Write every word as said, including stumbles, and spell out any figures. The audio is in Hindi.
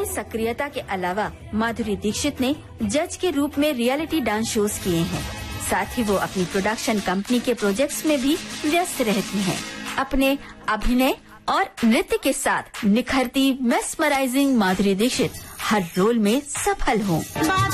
सक्रियता के अलावा माधुरी दीक्षित ने जज के रूप में रियलिटी डांस शोज किए हैं। साथ ही वो अपनी प्रोडक्शन कंपनी के प्रोजेक्ट्स में भी व्यस्त रहती हैं। अपने अभिनय और नृत्य के साथ निखरती मेस्मराइजिंग माधुरी दीक्षित हर रोल में सफल हों।